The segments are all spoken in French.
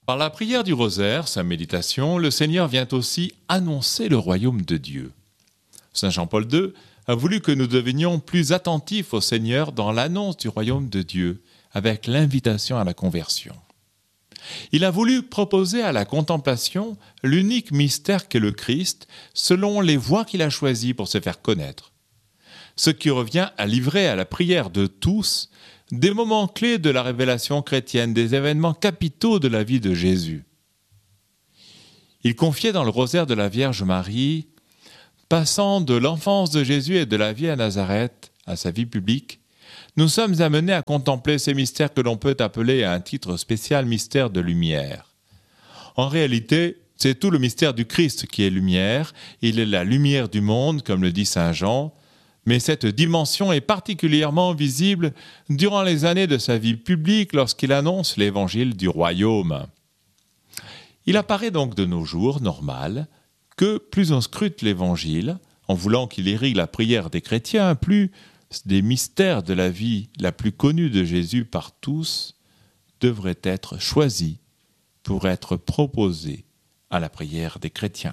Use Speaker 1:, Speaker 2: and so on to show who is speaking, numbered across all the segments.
Speaker 1: Par la prière du rosaire, sa méditation, le Seigneur vient aussi annoncer le royaume de Dieu. Saint Jean-Paul II a voulu que nous devenions plus attentifs au Seigneur dans l'annonce du royaume de Dieu, avec l'invitation à la conversion. Il a voulu proposer à la contemplation l'unique mystère qu'est le Christ, selon les voies qu'il a choisies pour se faire connaître. Ce qui revient à livrer à la prière de tous des moments clés de la révélation chrétienne, des événements capitaux de la vie de Jésus. Il confiait dans le rosaire de la Vierge Marie, passant de l'enfance de Jésus et de la vie à Nazareth à sa vie publique, nous sommes amenés à contempler ces mystères que l'on peut appeler à un titre spécial mystère de lumière. En réalité, c'est tout le mystère du Christ qui est lumière. Il est la lumière du monde, comme le dit saint Jean, mais cette dimension est particulièrement visible durant les années de sa vie publique lorsqu'il annonce l'évangile du royaume. Il apparaît donc de nos jours normal que plus on scrute l'évangile, en voulant qu'il irrigue la prière des chrétiens, plus des mystères de la vie la plus connue de Jésus par tous devraient être choisis pour être proposés à la prière des chrétiens.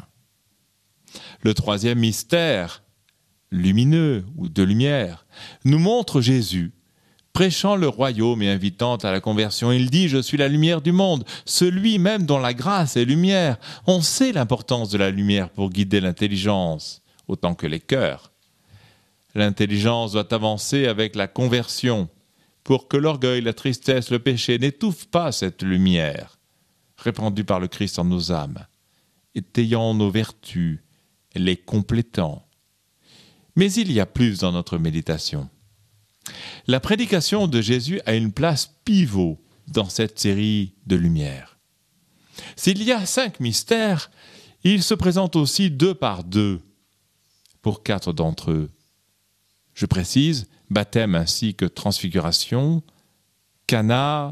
Speaker 1: Le troisième mystère, lumineux ou de lumière, nous montre Jésus prêchant le royaume et invitant à la conversion. Il dit « Je suis la lumière du monde », celui même dont la grâce est lumière. On sait l'importance de la lumière pour guider l'intelligence, autant que les cœurs. L'intelligence doit avancer avec la conversion pour que l'orgueil, la tristesse, le péché n'étouffent pas cette lumière répandue par le Christ en nos âmes, étayant nos vertus, les complétant. Mais il y a plus dans notre méditation. La prédication de Jésus a une place pivot dans cette série de lumières. S'il y a 5 mystères, ils se présentent aussi 2 par 2 pour 4 d'entre eux. Je précise, baptême ainsi que transfiguration, Cana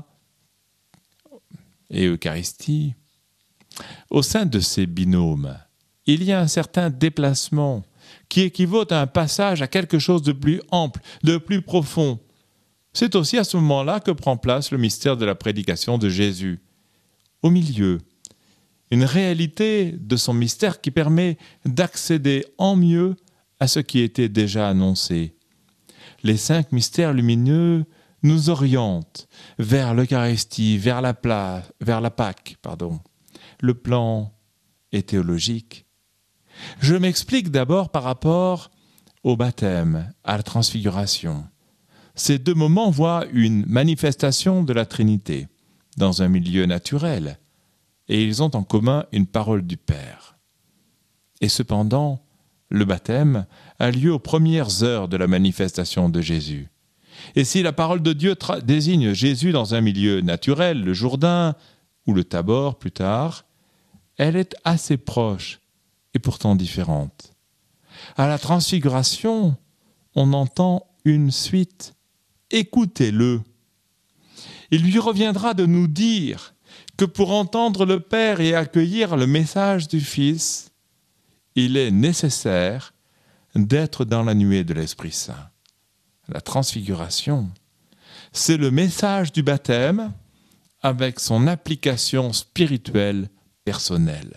Speaker 1: et Eucharistie. Au sein de ces binômes, il y a un certain déplacement qui équivaut à un passage à quelque chose de plus ample, de plus profond. C'est aussi à ce moment-là que prend place le mystère de la prédication de Jésus. Au milieu, une réalité de son mystère qui permet d'accéder en mieux à ce qui était déjà annoncé. Les 5 mystères lumineux nous orientent vers l'Eucharistie, vers la Pâque. Le plan est théologique. Je m'explique d'abord par rapport au baptême, à la transfiguration. Ces 2 moments voient une manifestation de la Trinité dans un milieu naturel, et ils ont en commun une parole du Père. Et cependant, le baptême a lieu aux premières heures de la manifestation de Jésus. Et si la parole de Dieu désigne Jésus dans un milieu naturel, le Jourdain ou le Tabor plus tard, elle est assez proche et pourtant différente. À la transfiguration, on entend une suite. Écoutez-le. Il lui reviendra de nous dire que pour entendre le Père et accueillir le message du Fils, il est nécessaire d'être dans la nuée de l'Esprit Saint. La transfiguration, c'est le message du baptême avec son application spirituelle personnelle.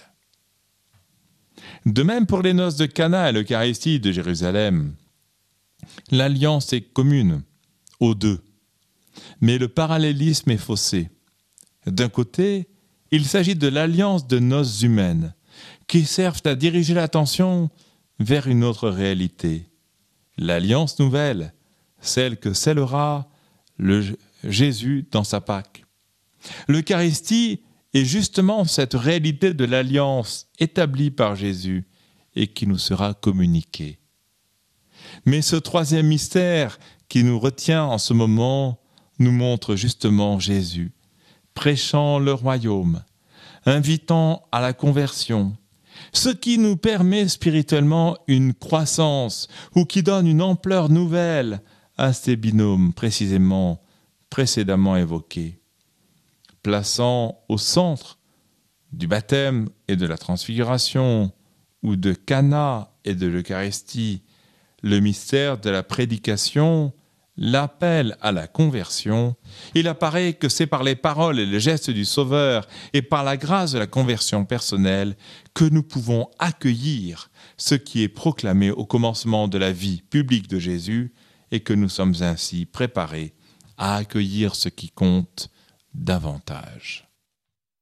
Speaker 1: De même pour les noces de Cana et l'Eucharistie de Jérusalem, l'alliance est commune aux 2, mais le parallélisme est faussé. D'un côté, il s'agit de l'alliance de noces humaines qui servent à diriger l'attention vers une autre réalité. L'alliance nouvelle, celle que scellera Jésus dans sa Pâque. L'Eucharistie est justement cette réalité de l'alliance établie par Jésus et qui nous sera communiquée. Mais ce 3e mystère qui nous retient en ce moment nous montre justement Jésus, prêchant le royaume, invitant à la conversion, ce qui nous permet spirituellement une croissance ou qui donne une ampleur nouvelle à ces binômes précédemment évoqués. Plaçant au centre du baptême et de la transfiguration ou de Cana et de l'Eucharistie le mystère de la prédication, l'appel à la conversion, il apparaît que c'est par les paroles et les gestes du Sauveur et par la grâce de la conversion personnelle que nous pouvons accueillir ce qui est proclamé au commencement de la vie publique de Jésus et que nous sommes ainsi préparés à accueillir ce qui compte davantage.